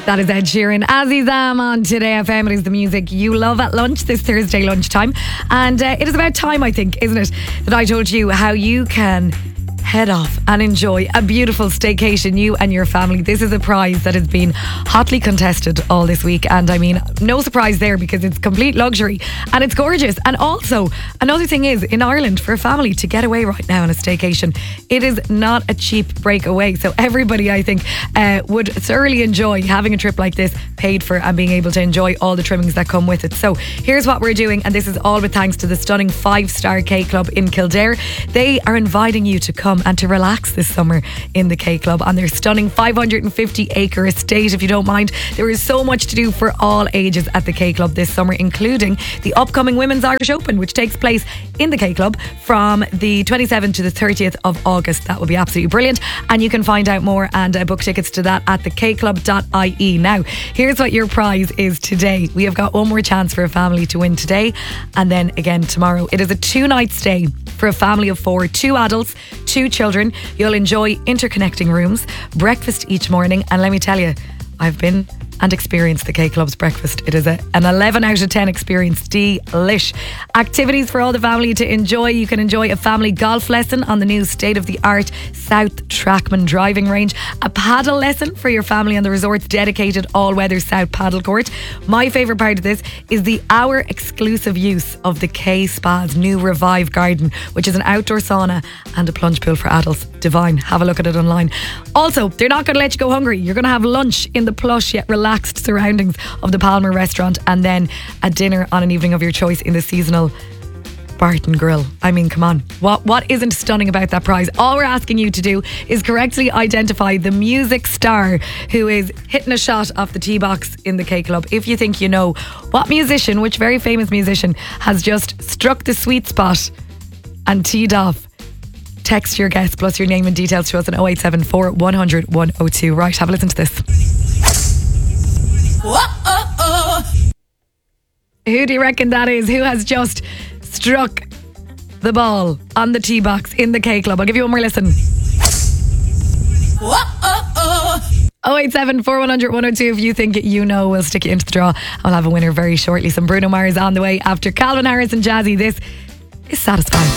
That is Ed Sheeran, Azizam on Today FM. It is the music you love at lunch this Thursday lunchtime. And it is about time, I think, isn't it, that I told you how you can head off and enjoy a beautiful staycation, you and your family. This is a prize that has been hotly contested all this week, and I mean, no surprise there because it's complete luxury and it's gorgeous. And also, another thing is, in Ireland, for a family to get away right now on a staycation, it is not a cheap breakaway. So everybody, I think, would thoroughly enjoy having a trip like this paid for and being able to enjoy all the trimmings that come with it. So here's what we're doing, and this is all with thanks to the stunning 5-star K Club in Kildare. They are inviting you to come and to relax this summer in the K Club on their stunning 550-acre estate. If you don't mind, there is so much to do for all ages at the K Club this summer, including the upcoming Women's Irish Open, which takes place in the K Club from the 27th to the 30th of August. That will be absolutely brilliant, and you can find out more and book tickets to that at thekclub.ie. Now, here's what your prize is today. We have got one more chance for a family to win today, and then again tomorrow. It is a 2-night stay for a family of 4, 2 adults, 2 children. You'll enjoy interconnecting rooms, breakfast each morning, and let me tell you, I've been and experienced the K Club's breakfast. It is an 11 out of 10 experience. Delish. Activities for all the family to enjoy. You can enjoy a family golf lesson on the new state-of-the-art South Trackman driving range, a paddle lesson for your family on the resort's dedicated all-weather South paddle court. My favourite part of this is the hour exclusive use of the K Spa's new Revive Garden, which is an outdoor sauna and a plunge pool for adults. Divine. Have a look at it online. Also, they're not going to let you go hungry. You're going to have lunch in the plush yet relaxed surroundings of the Palmer restaurant, and then a dinner on an evening of your choice in the seasonal Barton Grill. I mean, come on. What isn't stunning about that prize? All we're asking you to do is correctly identify the music star who is hitting a shot off the tee box in the K Club. If you think you know what musician, which very famous musician, has just struck the sweet spot and teed off, text your guess plus your name and details to us on 0874 100 102. Right, have a listen to this. Who do you reckon that is? Who has just struck the ball on the tee box in the K Club? I'll give you one more listen. 0874 100 102. If you think you know, we'll stick you into the draw. I'll have a winner very shortly. Some Bruno Mars on the way after Calvin Harris and Jazzy. This is Satisfying.